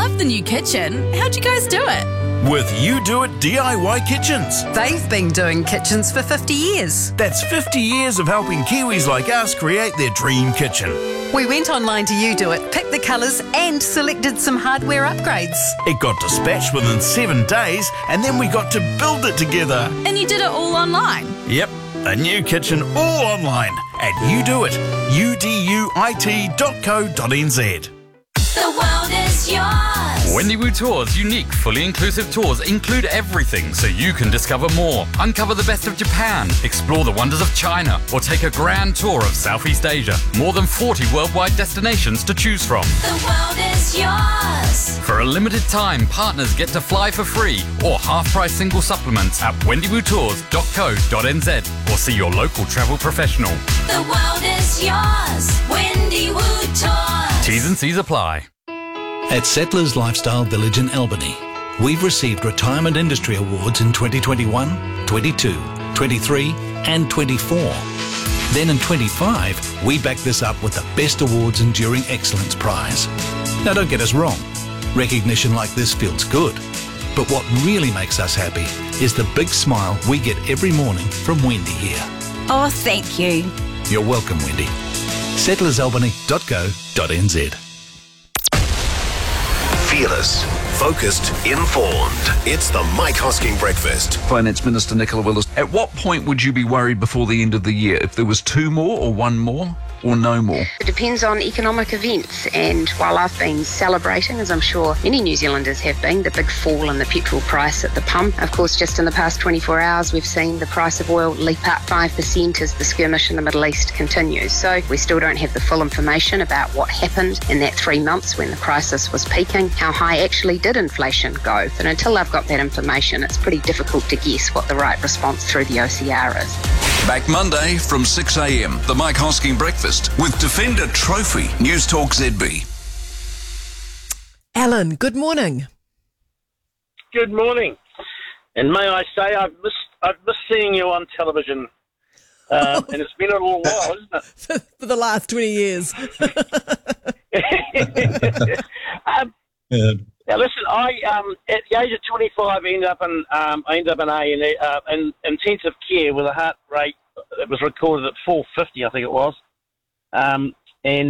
love the new kitchen. How'd you guys do it? With You Do It DIY Kitchens. They've been doing kitchens for 50 years. That's 50 years of helping Kiwis like us create their dream kitchen. We went online to You Do It, picked the colours and selected some hardware upgrades. It got dispatched within 7 days and then we got to build it together. And you did it all online? Yep, a new kitchen all online at YouDoIt, uduit.co.nz. The world is yours. Wendy Wu Tours' unique, fully inclusive tours include everything so you can discover more, uncover the best of Japan, explore the wonders of China, or take a grand tour of Southeast Asia. More than 40 worldwide destinations to choose from. The world is yours. For a limited time, partners get to fly for free or half-price single supplements at wendywutours.co.nz or see your local travel professional. The world is yours. Wendy Wu Tours. T's and C's apply. At Settlers Lifestyle Village in Albany, we've received Retirement Industry Awards in 2021, 22, 23 and 24. Then in 25, we backed this up with the Best Awards Enduring Excellence Prize. Now don't get us wrong, recognition like this feels good. But what really makes us happy is the big smile we get every morning from Wendy here. Oh, thank you. You're welcome, Wendy. settlersalbany.co.nz. Fearless, focused, informed. It's the Mike Hosking Breakfast. Finance Minister Nicola Willis, at what point would you be worried before the end of the year? If there was 2 more or 1 more or no more? It depends on economic events, and while I've been celebrating, as I'm sure many New Zealanders have been, the big fall in the petrol price at the pump, of course just in the past 24 hours we've seen the price of oil leap up 5% as the skirmish in the Middle East continues. So we still don't have the full information about what happened in that 3 months when the crisis was peaking. How high actually did inflation go? And until I've got that information, it's pretty difficult to guess what the right response through the OCR is. Back Monday from 6 a.m. The Mike Hosking Breakfast with Defender Trophy. News Talk ZB. Alan, good morning. Good morning. And may I say, I've missed seeing you on television. And it's been a little while, isn't it? For the last 20 years. Now listen, I at the age of 25 I ended up in A&E in intensive care with a heart rate that was recorded at 450, I think it was, and